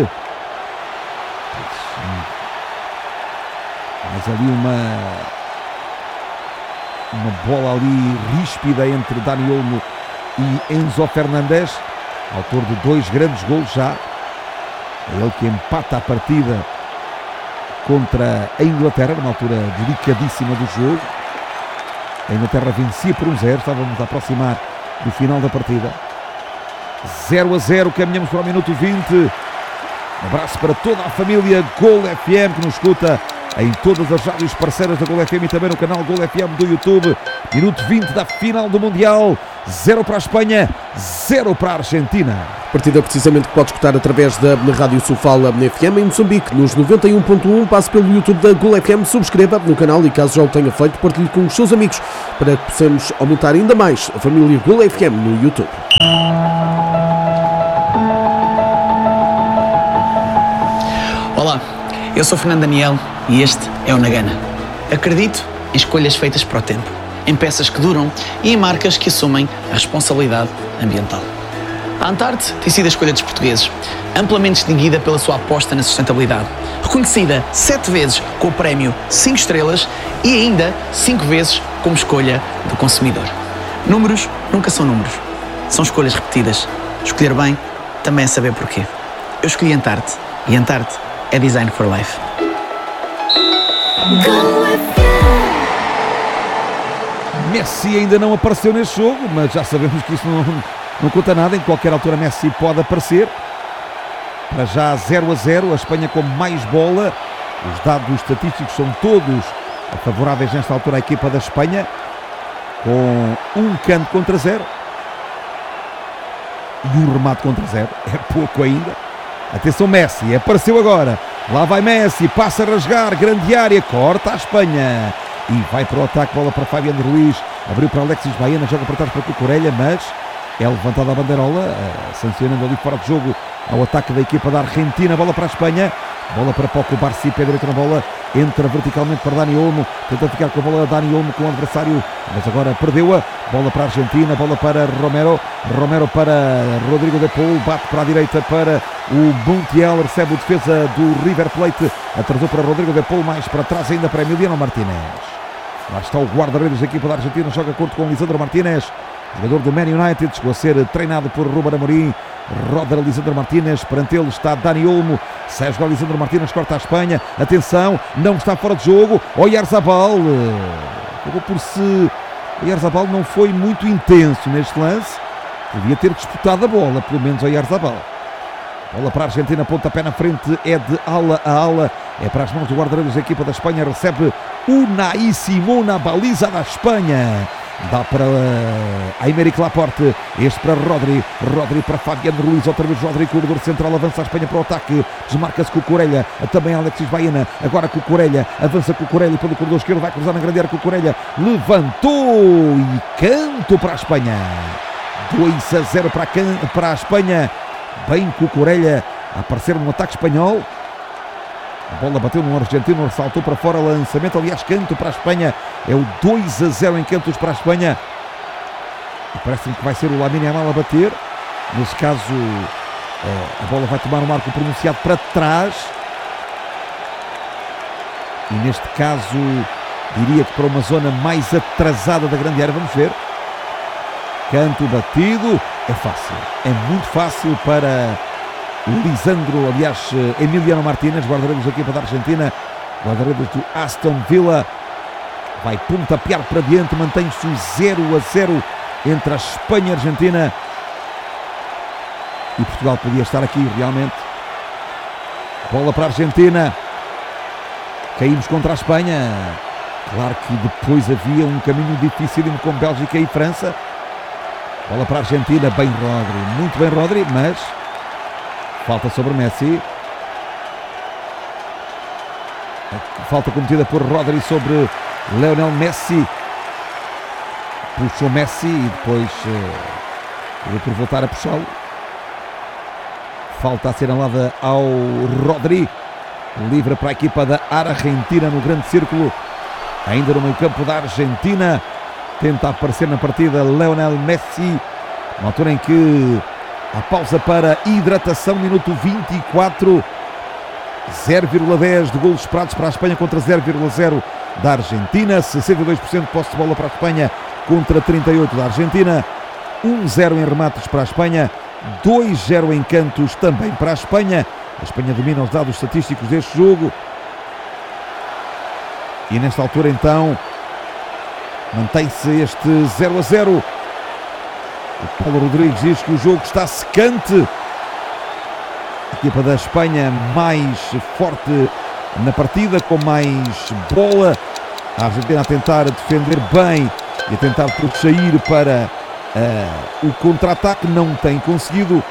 Mais ali uma bola ali ríspida entre Dani Olmo e Enzo Fernandes, autor de 2 grandes golos já. É ele que empata a partida contra a Inglaterra, numa altura delicadíssima do jogo. A Inglaterra vencia por 1-0, estávamos a aproximar do final da partida. 0-0, caminhamos para o minuto 20. Um abraço para toda a família Gol FM que nos escuta em todas as rádios parceiras da Gol FM e também no canal Gol FM do YouTube. Minuto 20 da final do Mundial. 0 para a Espanha, 0 para a Argentina. Partida precisamente que pode escutar através da Rádio Sofala FM em Moçambique, nos 91.1, passe pelo YouTube da Gol FM, subscreva no canal e caso já o tenha feito, partilhe com os seus amigos para que possamos aumentar ainda mais a família Gol FM no YouTube. Olá, eu sou Fernando Daniel e este é o Nagana. Acredito em escolhas feitas para o tempo, em peças que duram e em marcas que assumem a responsabilidade ambiental. A Antarte tem sido a escolha dos portugueses, amplamente distinguida pela sua aposta na sustentabilidade, reconhecida 7 vezes com o prémio 5 estrelas e ainda 5 vezes como escolha do consumidor. Números nunca são números, são escolhas repetidas. Escolher bem também é saber porquê. Eu escolhi Antarte e Antarte é Design for Life. Messi ainda não apareceu neste jogo, mas já sabemos que isso não conta nada. Em qualquer altura Messi pode aparecer. Para já 0-0, a Espanha com mais bola. Os dados estatísticos são todos favoráveis nesta altura à equipa da Espanha, com um canto contra 0 e um remate contra 0. É pouco ainda. Atenção, Messi, apareceu agora. Lá vai Messi, passa a rasgar, grande área, corta a Espanha. E vai para o ataque, bola para Fabián Ruiz. Abriu para Alexis Baena, joga para trás para Cucurella, mas é levantada a bandeirola, sancionando ali fora de jogo ao ataque da equipa da Argentina. Bola para a Espanha, bola para Paco Barci, pé direito na bola, entra verticalmente para Dani Olmo, tenta ficar com a bola Dani Olmo com o adversário, mas agora perdeu-a. Bola para a Argentina, bola para Romero, Romero para Rodrigo de Paul, bate para a direita para o Montiel, recebe o defesa do River Plate, atrasou para Rodrigo de Paul, mais para trás ainda para Emiliano Martínez. Lá está o guarda-redes da equipa da Argentina, joga curto com Lisandro Martínez, jogador do Man United, chegou a ser treinado por Ruben Amorim. Roda Lisandro Martínez, perante ele está Dani Olmo, sai a jogar Lisandro Martínez, corta a Espanha, atenção, não está fora de jogo, Oyarzabal, acabou por se... Oyarzabal não foi muito intenso neste lance, podia ter disputado a bola, pelo menos Oyarzabal. Bola para a Argentina, pontapé na frente, é de ala a ala, é para as mãos do guarda-redes da equipa da Espanha, recebe Unai Simón na baliza da Espanha. Dá para Aymeric Laporte, este para Rodri, Rodri para Fabián Ruiz, outra vez Rodri, corredor central, avança a Espanha para o ataque, desmarca-se Cucurella, também Alexis Baena, agora Cucurella, avança Cucurella pelo corredor esquerdo, vai cruzar na grande área, Cucurella, levantou e canto para a Espanha, 2-0 para a Espanha, bem Cucurella a aparecer no ataque espanhol. A bola bateu no argentino, saltou para fora, lançamento, aliás, canto para a Espanha. É o 2-0 em cantos para a Espanha. E parece-me que vai ser o Lamine Yamal a bater. Nesse caso, a bola vai tomar um marco pronunciado para trás. E neste caso, diria que para uma zona mais atrasada da grande área. Vamos ver. Canto batido. É fácil. É muito fácil para Lisandro, aliás, Emiliano Martínez, guarda-redes da equipa da Argentina, guarda-redes do Aston Villa, vai pontapear para diante, mantém-se o 0-0 entre a Espanha e a Argentina, e Portugal podia estar aqui realmente. Bola para a Argentina, caímos contra a Espanha, claro que depois havia um caminho dificílimo com Bélgica e França. Bola para a Argentina, bem Rodri, muito bem Rodri, mas falta sobre Messi. Falta cometida por Rodri sobre Lionel Messi. Puxou Messi e depois acabou por voltar a puxá-lo. Falta assinalada ao Rodri. Livre para a equipa da Argentina no grande círculo. Ainda no meio campo da Argentina. Tenta aparecer na partida Lionel Messi. Na altura em que a pausa para hidratação, minuto 24, 0,10 de golos esperados para a Espanha contra 0,0 da Argentina, 62% de posse de bola para a Espanha contra 38% da Argentina, 1-0 em remates para a Espanha, 2-0 em cantos também para a Espanha. A Espanha domina os dados estatísticos deste jogo. E nesta altura então mantém-se este 0-0. O Paulo Rodrigues diz que o jogo está secante. A equipa da Espanha mais forte na partida, com mais bola. A Argentina a tentar defender bem e a tentar sair para o contra-ataque, não tem conseguido.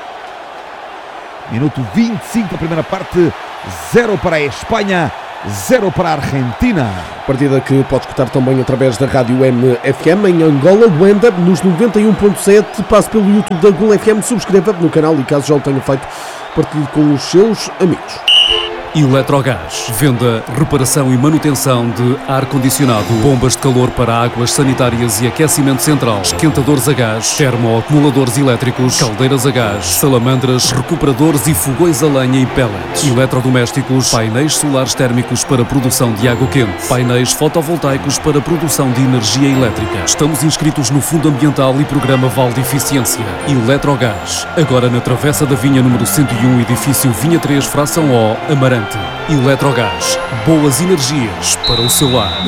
Minuto 25 da primeira parte, 0 para a Espanha, 0 para a Argentina. Partida que pode escutar também através da Rádio MFM em Angola, Luanda, nos 91.7. Passe pelo YouTube da Gol FM, subscreva no canal e caso já o tenha feito, partilhe com os seus amigos. Eletrogás. Venda, reparação e manutenção de ar-condicionado, bombas de calor para águas sanitárias e aquecimento central, esquentadores a gás, termoacumuladores elétricos, caldeiras a gás, salamandras, recuperadores e fogões a lenha e pellets, eletrodomésticos, painéis solares térmicos para produção de água quente, painéis fotovoltaicos para produção de energia elétrica. Estamos inscritos no Fundo Ambiental e Programa Vale de Eficiência. Eletrogás. Agora na Travessa da Vinha número 101, edifício Vinha 3, fração O, Amarante. Eletrogás, boas energias para o seu lar.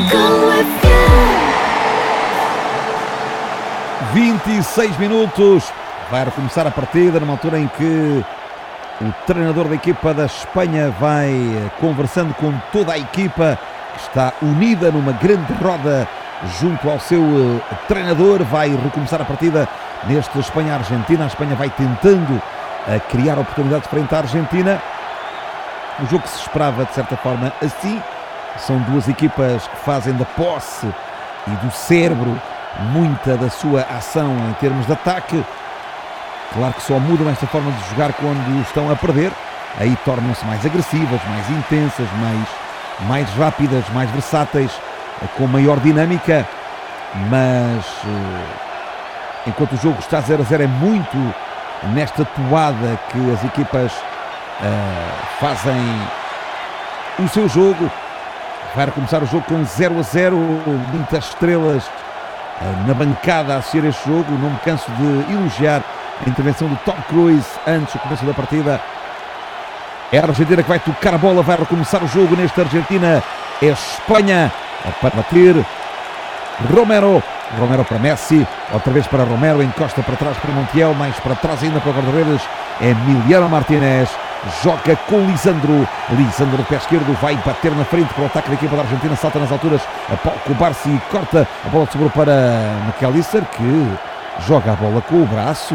26 minutos, vai recomeçar a partida numa altura em que o treinador da equipa da Espanha vai conversando com toda a equipa que está unida numa grande roda junto ao seu treinador. Vai recomeçar a partida neste Espanha-Argentina. A Espanha vai tentando criar oportunidades frente à Argentina. O jogo que se esperava, de certa forma, assim. São duas equipas que fazem da posse e do cérebro muita da sua ação em termos de ataque. Claro que só mudam esta forma de jogar quando estão a perder. Aí tornam-se mais agressivas, mais intensas, mais rápidas, mais versáteis, com maior dinâmica. Mas enquanto o jogo está 0-0, é muito nesta toada que as equipas fazem o seu jogo. Vai recomeçar o jogo com 0-0, muitas estrelas na bancada a assistir este jogo. Não me canso de elogiar a intervenção do Tom Cruise antes do começo da partida. É a Argentina que vai tocar a bola, vai recomeçar o jogo nesta Argentina. É a Espanha para bater. Romero para Messi, outra vez para Romero, encosta para trás para Montiel, mais para trás ainda para o guarda-redes. É Emiliano Martínez, joga com Lisandro de pé esquerdo, vai bater na frente para o ataque da equipa da Argentina, salta nas alturas, a Paulo Barsi corta, a bola sobrou para McAllister, que joga a bola com o braço,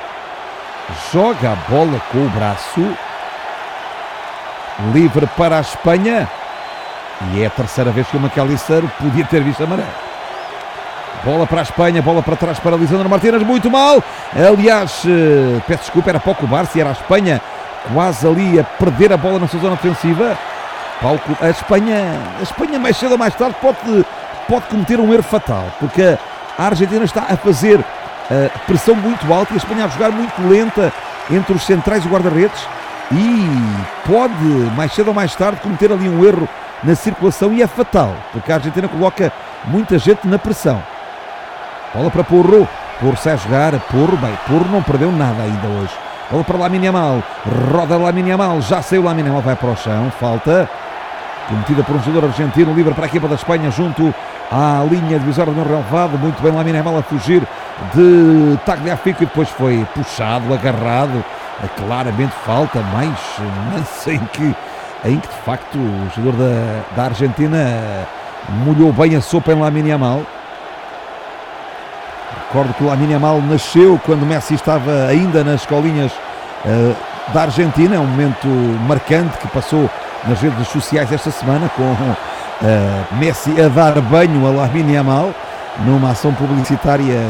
livre para a Espanha, e é a terceira vez que o McAllister podia ter visto amarelo. Bola para a Espanha, bola para trás para Lisandro Martínez, muito mal, aliás, peço desculpa, era Paulo Barsi, era a Espanha quase ali a perder a bola na sua zona defensiva. A Espanha mais cedo ou mais tarde pode cometer um erro fatal, porque a Argentina está a fazer pressão muito alta e a Espanha a jogar muito lenta entre os centrais e o guarda-redes, e pode mais cedo ou mais tarde cometer ali um erro na circulação, e é fatal, porque a Argentina coloca muita gente na pressão. Bola para Porro sai a jogar, Porro não perdeu nada ainda hoje. Bola para Lamine Yamal, roda Lamine Yamal, já saiu Lamine Yamal, vai para o chão, falta cometida por um jogador argentino, livre para a equipa da Espanha junto à linha divisória no relevado. Muito bem Lamine Yamal a fugir de Tagliafico e depois foi puxado, agarrado, claramente falta, mais lance em que de facto o jogador da Argentina molhou bem a sopa em Lamine Yamal. Recordo que o Lamine Yamal nasceu quando Messi estava ainda nas escolinhas da Argentina. É um momento marcante que passou nas redes sociais esta semana, com Messi a dar banho a Lamine Yamal numa ação publicitária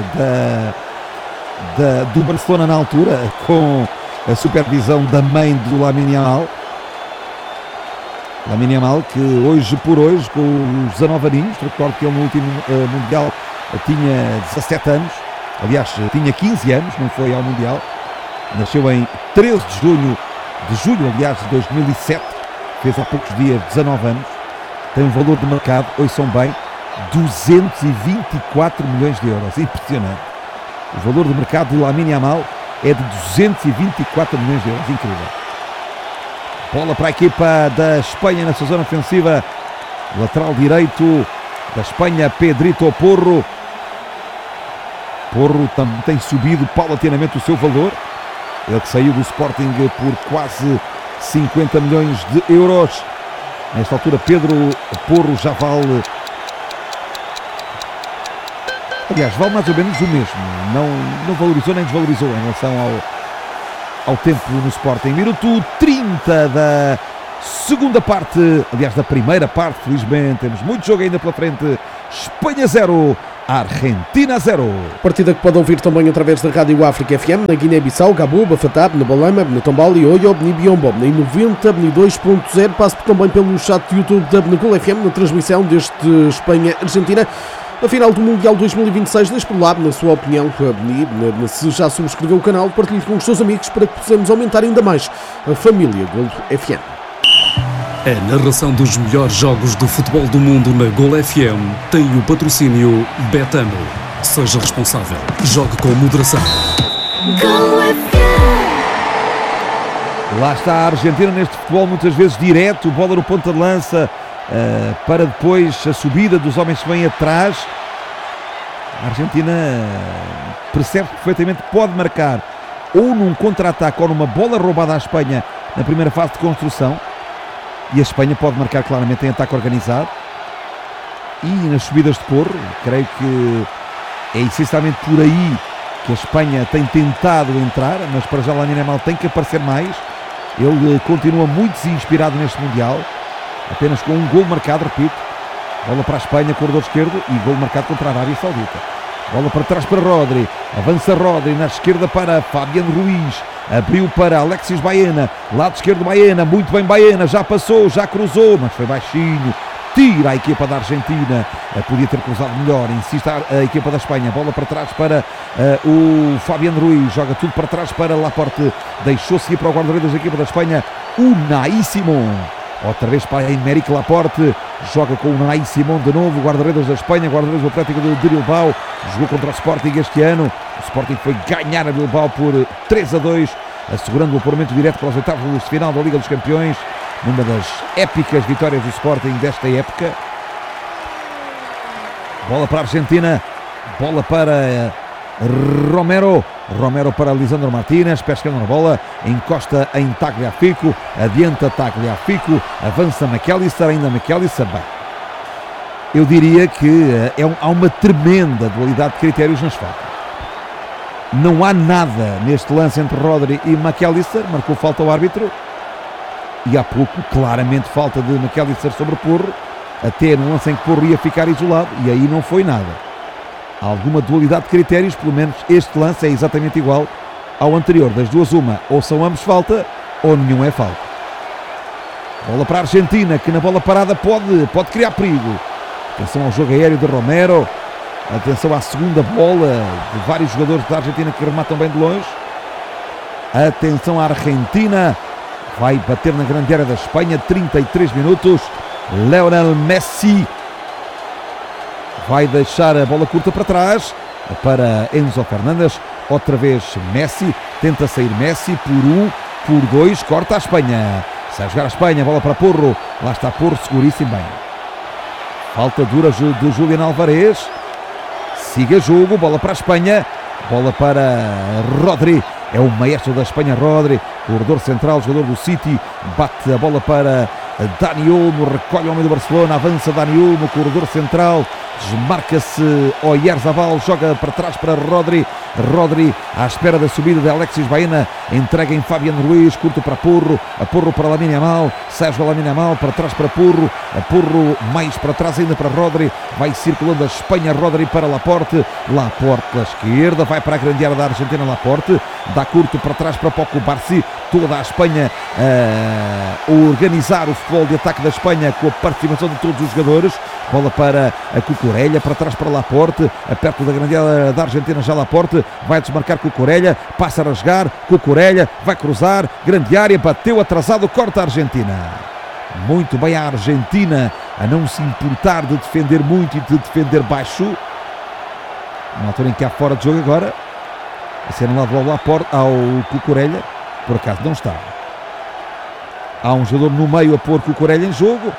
do Barcelona na altura, com a supervisão da mãe do Lamine Yamal. Lamine Yamal, que hoje por hoje, com os 19 aninhos, recordo que ele no último Mundial tinha 17 anos, aliás, tinha 15 anos, não foi ao Mundial. Nasceu em 13 de julho, aliás, de 2007, fez há poucos dias 19 anos, tem um valor de mercado, ouçam bem, 224 milhões de euros, impressionante. O valor de mercado de Lamine Yamal é de 224 milhões de euros, incrível. Bola para a equipa da Espanha na sua zona ofensiva, lateral direito da Espanha, Pedrito Porro. Porro também tem subido paulatinamente o seu valor, ele que saiu do Sporting por quase 50 milhões de euros. Nesta altura Pedro Porro já vale Aliás, vale mais ou menos o mesmo. Não valorizou nem desvalorizou em relação ao tempo no Sporting. Minuto 30 da segunda parte, aliás, da primeira parte, felizmente. Temos muito jogo ainda pela frente. Espanha 0, Argentina 0. Partida que pode ouvir também através da Rádio África FM, na Guiné-Bissau, Gabo, Bafatab, na Balama, na Tombali, Oyo, na Biombo, na 92.0. Passo também pelo chat de YouTube da Gol FM, na transmissão deste Espanha-Argentina. A final do Mundial 2026, deixe por lá, na sua opinião, se já subscreveu o canal, partilhe com os seus amigos para que possamos aumentar ainda mais a família Gol FM. A narração dos melhores jogos do futebol do mundo na Gol FM tem o patrocínio Betano. Seja responsável. Jogue com moderação. Lá está a Argentina neste futebol muitas vezes direto, bola no ponta de lança, para depois a subida dos homens que vêm atrás. A Argentina percebe que perfeitamente pode marcar ou num contra-ataque ou numa bola roubada à Espanha na primeira fase de construção, e a Espanha pode marcar claramente em ataque organizado. E nas subidas de Porro, creio que é essencialmente por aí que a Espanha tem tentado entrar, mas para já Lamine Yamal tem que aparecer mais. Ele continua muito desinspirado neste Mundial, apenas com um gol marcado, repito. Bola para a Espanha, corredor esquerdo, e gol marcado contra a Arábia Saudita. Bola para trás para Rodri, avança Rodri, na esquerda para Fabián Ruiz, abriu para Alexis Baena, lado esquerdo Baena, muito bem Baena, já passou, já cruzou, mas foi baixinho, tira a equipa da Argentina, podia ter cruzado melhor, insiste a equipa da Espanha, bola para trás para o Fabián Ruiz, joga tudo para trás para Laporte, deixou-se ir para o guarda-redes da equipa da Espanha, Unai Simón. Outra vez para Aymeric Laporte, joga com o Unai Simón de novo, guarda-redes da Espanha, guarda-redes do Atlético de Bilbao, jogou contra o Sporting este ano. O Sporting foi ganhar a Bilbao por 3-2, assegurando o apuramento direto para os oitavos de final da Liga dos Campeões, numa das épicas vitórias do Sporting desta época. Bola para a Argentina, bola para Romero para Lisandro Martínez, pesca na bola, encosta em Tagliafico, adianta Tagliafico, avança McAllister, ainda McAllister. Bem, eu diria que há uma tremenda dualidade de critérios nas faltas. Não há nada neste lance entre Rodri e McAllister, marcou falta ao árbitro, e há pouco claramente falta de McAllister sobre Porro, até no lance em que Porro ia ficar isolado, e aí não foi nada. Há alguma dualidade de critérios, pelo menos este lance é exatamente igual ao anterior. Das duas uma, ou são ambos falta, ou nenhum é falta. Bola para a Argentina, que na bola parada pode criar perigo. Atenção ao jogo aéreo de Romero. Atenção à segunda bola de vários jogadores da Argentina que rematam bem de longe. Atenção à Argentina. Vai bater na grande área da Espanha, 33 minutos. Lionel Messi vai deixar a bola curta para trás para Enzo Fernandes. Outra vez Messi, tenta sair Messi por 1, por 2, corta a Espanha. Sai a jogar a Espanha, bola para Porro. Lá está Porro, seguríssimo bem. Falta dura de Julián Álvarez. Siga jogo, bola para a Espanha. Bola para Rodri. É o maestro da Espanha, Rodri. Corredor central, jogador do City. Bate a bola para Dani Olmo, recolhe o homem do Barcelona, avança Dani Olmo, corredor central, desmarca-se Oyarzabal, joga para trás para Rodri, Rodri à espera da subida de Alexis Baena, entrega em Fabián Ruiz, curto para Porro, a Porro para Lamine Yamal, Sérgio Lamine Yamal, para trás para Porro, a Porro mais para trás ainda para Rodri, vai circulando a Espanha, Rodri para Laporte, Laporte pela esquerda, vai para a grande área da Argentina, Laporte, dá curto para trás para Paco Barsi, toda a Espanha a organizar o futebol de ataque da Espanha com a participação de todos os jogadores. Bola para a Cucurella, para trás para Laporte, perto da grande área da Argentina, já Laporte vai desmarcar Cucurella, passa a rasgar, Cucurella vai cruzar, grande área, bateu atrasado, corta a Argentina. Muito bem a Argentina a não se importar de defender muito e de defender baixo. Na altura em que há fora de jogo agora, a ser anulado ao Laporte, ao Cucurella, por acaso não está. Há um jogador no meio a pôr Cucurella em jogo.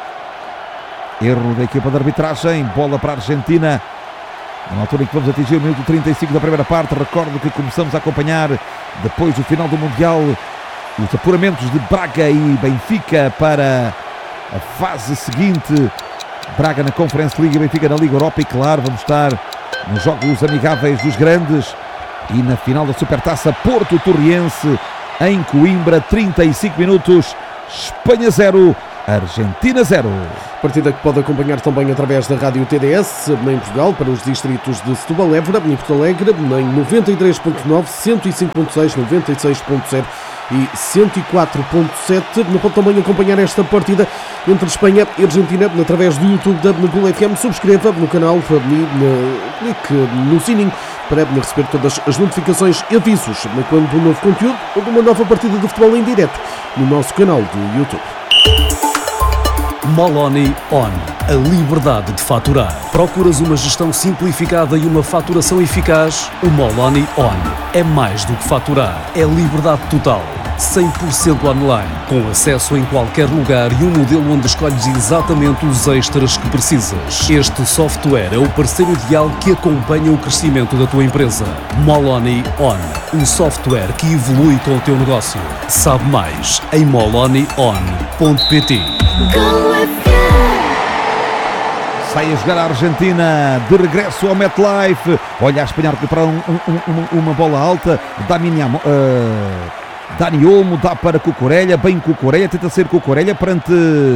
Erro da equipa de arbitragem, bola para a Argentina. Na altura em que vamos atingir o minuto 35 da primeira parte, recordo que começamos a acompanhar, depois do final do Mundial, os apuramentos de Braga e Benfica para a fase seguinte. Braga na Conference League e Benfica na Liga Europa, e claro, vamos estar nos jogos amigáveis dos grandes e na final da Supertaça Porto Torriense em Coimbra, 35 minutos, Espanha 0, Argentina 0. Partida que pode acompanhar também através da Rádio TDS, em Portugal, para os distritos de Setúbal, Évora, em Porto Alegre, em 93.9, 105.6, 96.0 e 104.7. Pode também acompanhar esta partida entre Espanha e Argentina através do YouTube da Gol FM. Subscreva no canal, clique no sininho para receber todas as notificações e avisos quando um novo conteúdo ou de uma nova partida de futebol em direto no nosso canal do YouTube. Moloni On. A liberdade de faturar. Procuras uma gestão simplificada e uma faturação eficaz? O Moloni On é mais do que faturar. É liberdade total. 100% online, com acesso em qualquer lugar e um modelo onde escolhes exatamente os extras que precisas. Este software é o parceiro ideal que acompanha o crescimento da tua empresa. Moloni On, um software que evolui com o teu negócio. Sabe mais em molonion.pt. Sai a jogar a Argentina, de regresso ao MetLife. Olha, a Espanha recuperar uma bola alta. Dani Olmo dá para Cucurella, bem Cucurella, tenta ser Cucurella perante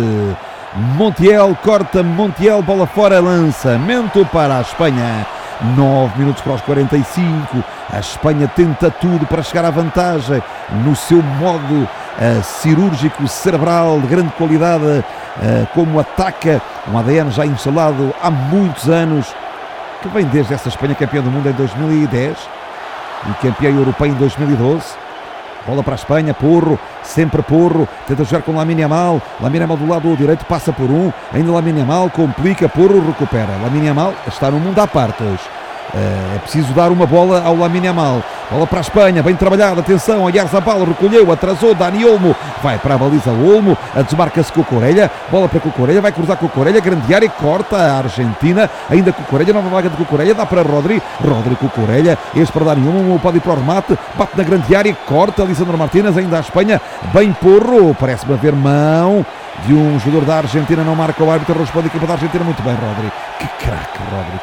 Montiel, corta Montiel, bola fora, lançamento para a Espanha. 9 minutos para os 45, a Espanha tenta tudo para chegar à vantagem no seu modo cirúrgico, cerebral, de grande qualidade, como ataca, um ADN já instalado há muitos anos, que vem desde essa Espanha campeã do mundo em 2010 e campeã europeia em 2012. Bola para a Espanha, Porro, sempre Porro, tenta jogar com Lamine Yamal do lado direito, passa por um, ainda Lamine Yamal, complica, Porro recupera. Lamine Yamal está no mundo à parte hoje. É preciso dar uma bola ao Lamine Yamal. Bola para a Espanha, bem trabalhada, atenção, Oyarzabal recolheu, atrasou, Dani Olmo, vai para a baliza Olmo, desmarca-se Cucurella, bola para Cucurella, vai cruzar Cucurella, grande área, corta a Argentina, ainda Cucurella, nova vaga de Cucurella, dá para Rodri Cucurella, este para Dani Olmo, pode ir para o remate, bate na grande área, corta, Lisandro Martínez, ainda a Espanha, bem Porro, parece-me haver mão de um jogador da Argentina, não marca o árbitro, responde a equipa da Argentina, muito bem Rodri, que craque Rodri,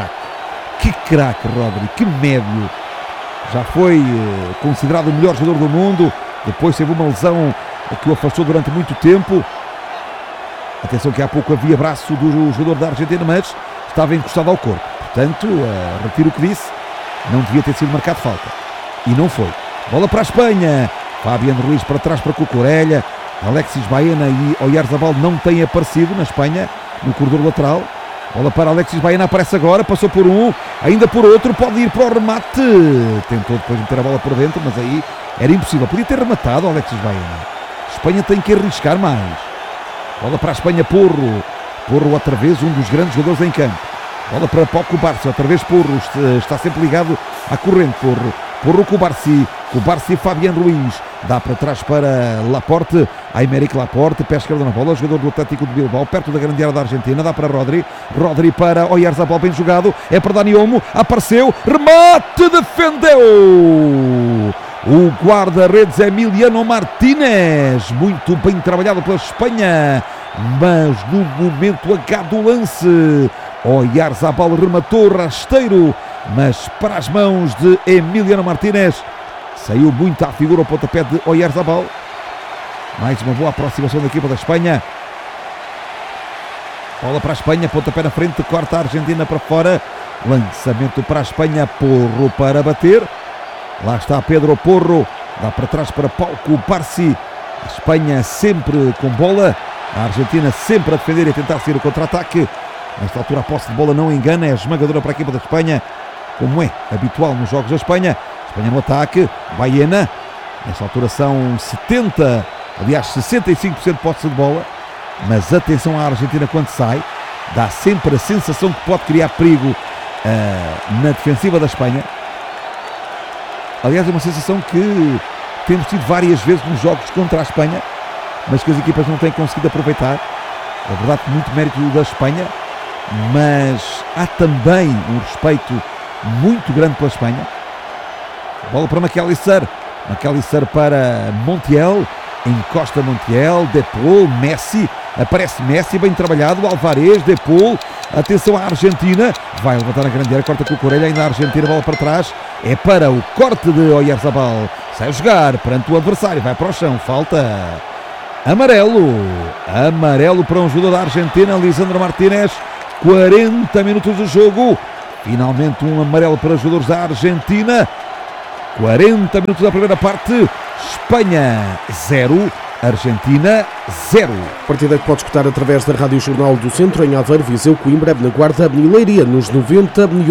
que craque Rodri, que médio. Já foi considerado o melhor jogador do mundo, depois teve uma lesão que o afastou durante muito tempo. Atenção que há pouco havia braço do jogador da Argentina, mas estava encostado ao corpo. Portanto, retiro o que disse, não devia ter sido marcado falta. E não foi. Bola para a Espanha. Fabián Ruiz para trás para Cucurella. Alexis Baena e Oyarzabal não têm aparecido na Espanha, no corredor lateral. Bola para Alexis Baena, aparece agora, passou por um, ainda por outro, pode ir para o remate. Tentou depois meter a bola por dentro, mas aí era impossível. Podia ter rematado Alexis Baena. Espanha tem que arriscar mais. Bola para a Espanha, Porro. Porro outra vez, um dos grandes jogadores em campo. Bola para Pau Cubarsí, outra vez Porro, está sempre ligado à corrente, Porro Cubarsí e Fabián Ruiz. Dá para trás para Laporte, Aymeric Laporte, pé esquerdo na bola, jogador do Atlético de Bilbao, perto da grande área da Argentina, dá para Rodri para Oyarzabal, bem jogado, é para Dani Olmo, apareceu, remate, defendeu! O guarda-redes Emiliano Martínez, muito bem trabalhado pela Espanha, mas no momento H do lance, Oyarzabal rematou rasteiro, mas para as mãos de Emiliano Martínez. Saiu muito à figura o pontapé de Oyarzabal. Mais uma boa aproximação da equipa da Espanha. Bola para a Espanha, pontapé na frente, corta a Argentina para fora. Lançamento para a Espanha, Porro para bater. Lá está Pedro Porro. Dá para trás para Pau Cubarsí. A Espanha sempre com bola. A Argentina sempre a defender e a tentar sair o contra-ataque. Nesta altura a posse de bola não engana, é esmagadora para a equipa da Espanha, como é habitual nos jogos da Espanha. Espanha no ataque, Baena, nesta altura são 65% de posse de bola, mas atenção à Argentina quando sai, dá sempre a sensação que pode criar perigo na defensiva da Espanha. Aliás, é uma sensação que temos tido várias vezes nos jogos contra a Espanha, mas que as equipas não têm conseguido aproveitar. É verdade que muito mérito da Espanha, mas há também um respeito muito grande pela Espanha. Bola para McAllister para Montiel, encosta Montiel, De Paul, Messi, aparece Messi, bem trabalhado, Alvarez, De Paul, Atenção à Argentina, vai levantar a grande área, corta com o orelha, ainda a Argentina, bola para trás, é para o corte de Oyarzabal, sai a jogar perante o adversário, vai para o chão, falta amarelo para um jogador da Argentina, Lisandro Martínez, 40 minutos de jogo, finalmente um amarelo para os jogadores da Argentina, 40 minutos da primeira parte, Espanha 0, Argentina 0. Partida que pode escutar através da Rádio Jornal do Centro, em Aveiro, Viseu, Coimbra, na Guarda e Leiria, nos 90